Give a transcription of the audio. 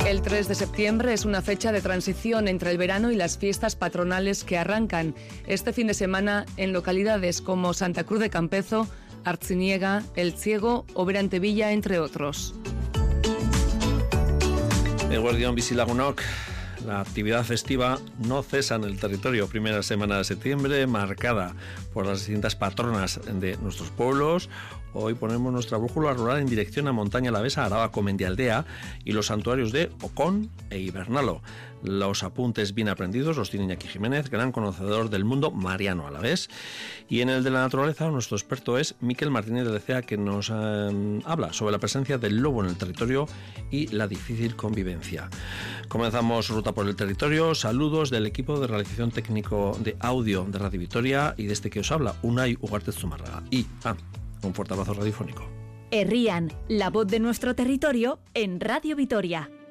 El 3 de septiembre es una fecha de transición entre el verano y las fiestas patronales que arrancan este fin de semana en localidades como Santa Cruz de Campezo, Artziniega, El Ciego o Berantevilla, entre otros. Eguerdión Bizilagunok. La actividad festiva no cesa en el territorio. Primera semana de septiembre marcada por las distintas patronas de nuestros pueblos. Hoy ponemos nuestra brújula rural en dirección a Montaña Alavesa, Araba, Mendialdea y los santuarios de Ocón e Ibernalo. Los apuntes bien aprendidos los tiene Iñaki Jiménez, gran conocedor del mundo mariano alavés. Y en el de la naturaleza, nuestro experto es Miquel Martínez de Lecea, que nos habla sobre la presencia del lobo en el territorio y la difícil convivencia. Comenzamos ruta por el territorio. Saludos del equipo de realización técnico de audio de Radio Vitoria y de este que os habla, Unai Ugarte Zumarraga. Y un fuerte abrazo radiofónico. Herrian, la voz de nuestro territorio en Radio Vitoria.